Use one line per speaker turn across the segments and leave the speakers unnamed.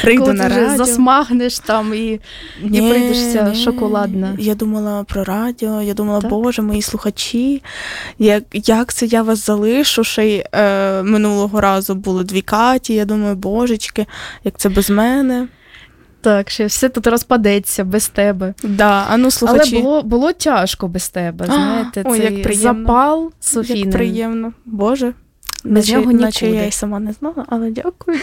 Прийду
коли
на
ти вже
радіо.
засмагнеш там і прийдешся шоколадна.
Я думала про радіо, я думала,
Так?
Боже, мої слухачі, як це я вас залишу, ще й минулого разу було 2 Каті, я думаю, божечки, як це без мене.
Так, що все тут розпадеться без тебе.
Да, а ну, слухачі.
Але було тяжко без тебе, знаєте,
ой, як
цей
приємно.
запал Софійний.
Як приємно. Боже.
Без нього
Наче
нікуди.
я й сама не знала, але дякую.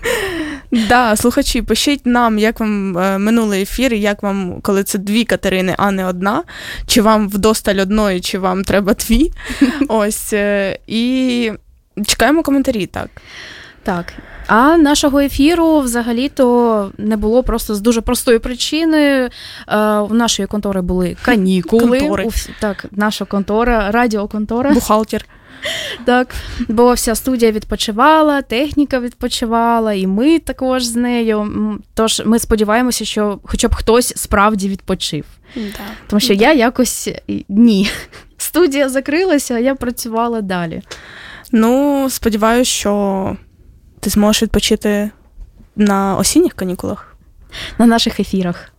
Да, слухачі, пишіть нам, як вам минулий ефір, і як вам, коли це 2 Катерини, а не одна, чи вам вдосталь одної, чи вам треба 2. Ось, і чекаємо коментарі, так.
Так. А нашого ефіру взагалі-то не було просто з дуже простої причини. У нашої контори були канікули.
Контори.
Так, наша контора, радіоконтора.
Бухгалтер.
Так, бо вся студія відпочивала, техніка відпочивала, і ми також з нею. Тож ми сподіваємося, що хоча б хтось справді відпочив.
Да.
Тому що я якось ні. Студія закрилася, а я працювала далі.
Ну, сподіваюся, що ти зможеш відпочити на осінніх канікулах.
На наших ефірах.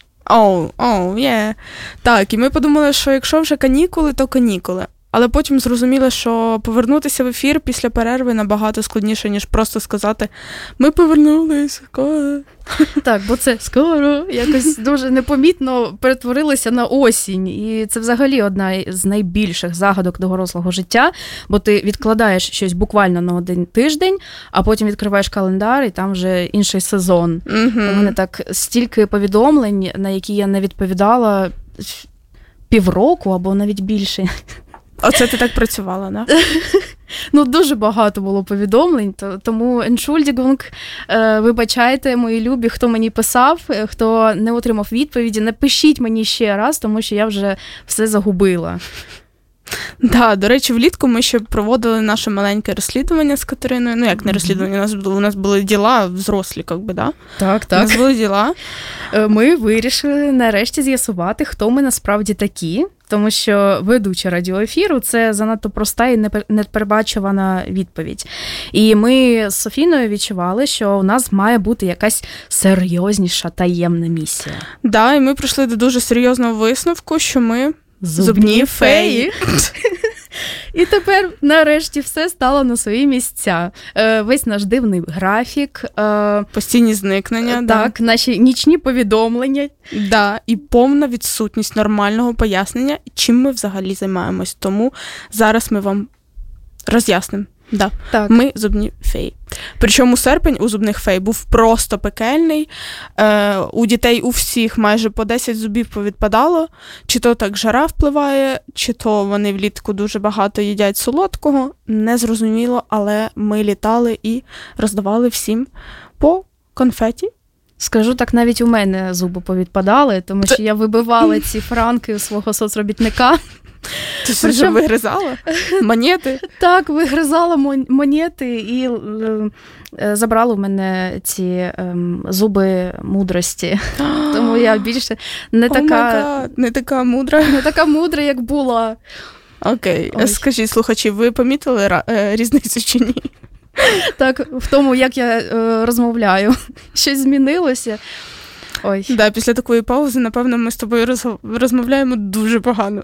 Є. Так, і ми подумали, що якщо вже канікули, то канікули. Але потім зрозуміли, що повернутися в ефір після перерви набагато складніше, ніж просто сказати «Ми повернулись, скоро».
Так, бо це скоро якось дуже непомітно перетворилося на осінь. І це взагалі одна з найбільших загадок дорослого життя, бо ти відкладаєш щось буквально на 1 тиждень, а потім відкриваєш календар, і там вже інший сезон. У мене так стільки повідомлень, на які я не відповідала півроку або навіть більше.
Оце ти так працювала, да?
Ну, дуже багато було повідомлень, тому Entschuldigung, вибачайте, мої любі, хто мені писав, хто не отримав відповіді, напишіть мені ще раз, тому що я вже все загубила.
Да, до речі, влітку ми ще проводили наше маленьке розслідування з Катериною. Ну, як не розслідування, у нас були діла взрослі, якби, да?
Так.
У нас були діла.
Ми вирішили нарешті з'ясувати, хто ми насправді такі, тому що ведуча радіоефіру – це занадто проста і непередбачувана відповідь. І ми з Софіною відчували, що у нас має бути якась серйозніша таємна місія.
Да, і ми прийшли до дуже серйозного висновку, що ми
зубні феї. І тепер, нарешті, все стало на свої місця. Весь наш дивний графік.
Постійні зникнення.
Так, наші нічні повідомлення.
Да, і повна відсутність нормального пояснення, чим ми взагалі займаємось. Тому зараз ми вам роз'яснимо. Да.
Так.
Ми зубні феї. Причому серпень у зубних фей був просто пекельний. У дітей у всіх майже по 10 зубів повідпадало. Чи то так жара впливає, чи то вони влітку дуже багато їдять солодкого. Незрозуміло, але ми літали і роздавали всім по конфеті.
Скажу так, навіть у мене зуби повідпадали, тому що я вибивала ці франки у свого соцробітника.
Ти що вже вигризала? Монети?
Так, вигризала монети і забрала у мене ці зуби мудрості. Тому я більше не така мудра, як була.
Окей. Скажіть, слухачі, ви помітили різницю чи ні?
Так, в тому, як я розмовляю. Щось змінилося. Ой.
Да, після такої паузи, напевно, ми з тобою розмовляємо дуже погано.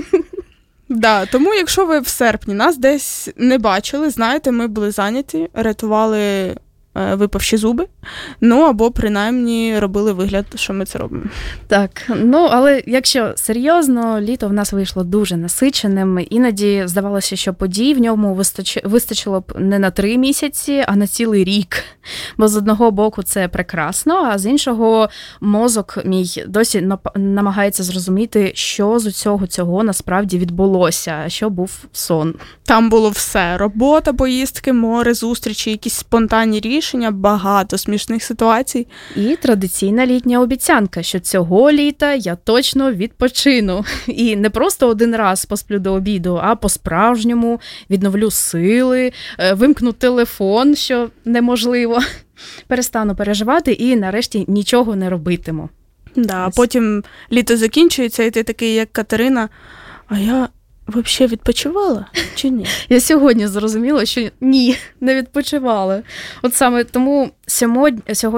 Да, тому якщо ви в серпні нас десь не бачили, знаєте, ми були зайняті, рятували випавші зуби, ну або принаймні робили вигляд, що ми це робимо.
Так, ну але якщо серйозно, літо в нас вийшло дуже насиченим, іноді здавалося, що подій в ньому вистачило б не на 3 місяці, а на цілий рік. Бо з одного боку це прекрасно, а з іншого мозок мій досі намагається зрозуміти, що з усього цього насправді відбулося, що був сон.
Там було все. Робота, поїздки, море, зустрічі, якісь спонтанні рішення, багато смішних ситуацій.
І традиційна літня обіцянка, що цього літа я точно відпочину. І не просто один раз посплю до обіду, а по-справжньому відновлю сили, вимкну телефон, що неможливо, перестану переживати і нарешті нічого не робитиму.
Да, а потім літо закінчується, і ти такий, як Катерина, а я взагалі відпочивала чи ні?
Я сьогодні зрозуміла, що ні, не відпочивала. От саме тому сьогодні